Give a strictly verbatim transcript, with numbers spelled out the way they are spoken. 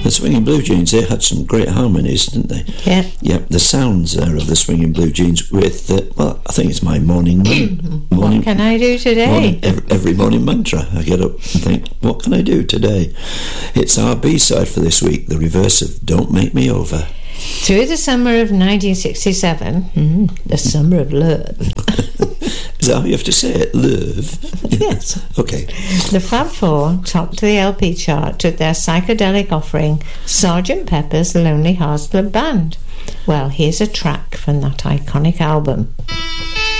The Swinging Blue Jeans, they had some great harmonies, didn't they? Yeah. Yeah, the sounds there of the Swinging Blue Jeans with, uh, well, I think it's my morning... man- morning What can I do today? Morning, every, every morning mantra. I get up and think, what can I do today? It's our B-side for this week, the reverse of Don't Make Me Over. Through the summer of nineteen sixty-seven, mm, the summer of love. Is that how you have to say it? Love? Yes. Okay. The Fab Four topped the L P chart with their psychedelic offering, Sergeant Pepper's Lonely Hearts Club Band. Well, here's a track from that iconic album.